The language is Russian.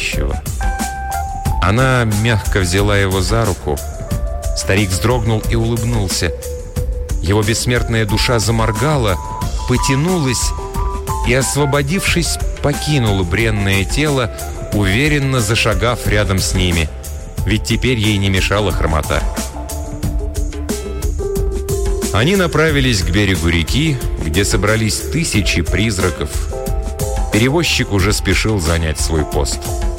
спящего. Она мягко взяла его за руку. Старик вздрогнул и улыбнулся. Его бессмертная душа заморгала, потянулась и, освободившись, покинула бренное тело, уверенно зашагав рядом с ними. Ведь теперь ей не мешала хромота. Они направились к берегу реки, где собрались тысячи призраков. Перевозчик уже спешил занять свой пост.